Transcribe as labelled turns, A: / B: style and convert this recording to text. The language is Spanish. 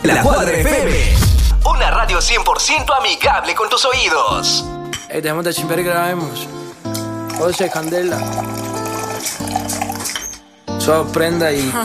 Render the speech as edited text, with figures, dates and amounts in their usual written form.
A: La Cuadra FM. Una radio 100% amigable con tus oídos.
B: Dejemos de chimper y grabemos. José Candela. Sorprenda y